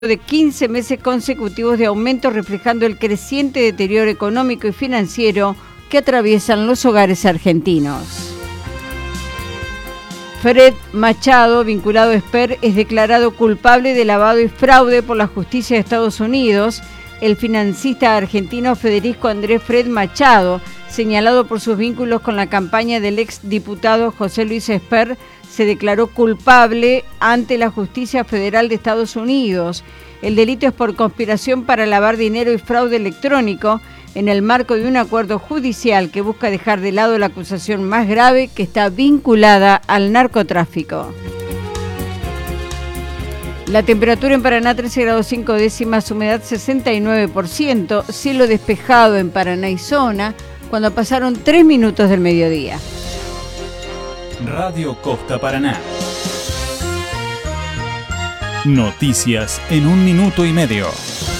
de 15 meses consecutivos de aumento, reflejando el creciente deterioro económico y financiero que atraviesan los hogares argentinos. Fred Machado, vinculado a Esper, es declarado culpable de lavado y fraude por la justicia de Estados Unidos. El financista argentino Federico Andrés Fred Machado, señalado por sus vínculos con la campaña del exdiputado José Luis Esper, se declaró culpable ante la Justicia Federal de Estados Unidos. El delito es por conspiración para lavar dinero y fraude electrónico en el marco de un acuerdo judicial que busca dejar de lado la acusación más grave, que está vinculada al narcotráfico. La temperatura en Paraná 13 grados 5 décimas, humedad 69%, cielo despejado en Paraná y zona, cuando pasaron 3 minutos del mediodía. Radio Costa Paraná. Noticias en 1 minuto y medio.